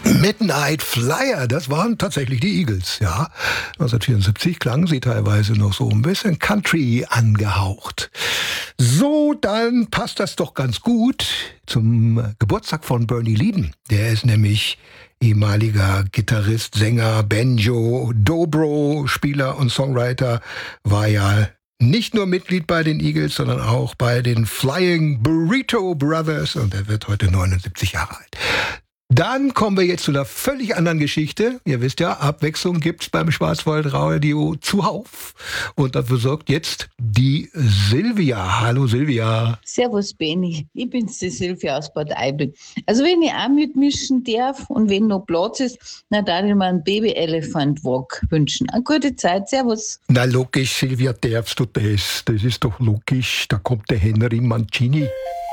Midnight Flyer, das waren tatsächlich die Eagles, ja. 1974 klangen sie teilweise noch so ein bisschen Country angehaucht. So, dann passt das doch ganz gut zum Geburtstag von Bernie Leadon. Der ist nämlich ehemaliger Gitarrist, Sänger, Banjo, Dobro-Spieler und Songwriter, war ja nicht nur Mitglied bei den Eagles, sondern auch bei den Flying Burrito Brothers und er wird heute 79 Jahre alt. Dann kommen wir jetzt zu einer völlig anderen Geschichte. Ihr wisst ja, Abwechslung gibt's beim Schwarzwaldradio zuhauf. Und dafür sorgt jetzt die Silvia. Hallo Silvia. Servus Benni, ich bin's die Silvia aus Bad Aibling. Also wenn ich auch mitmischen darf und wenn noch Platz ist, dann darf ich mir einen Baby-Elephant-Walk wünschen. Eine gute Zeit, servus. Na logisch, Silvia, darfst du das? Das ist doch logisch. Da kommt der Henry Mancini.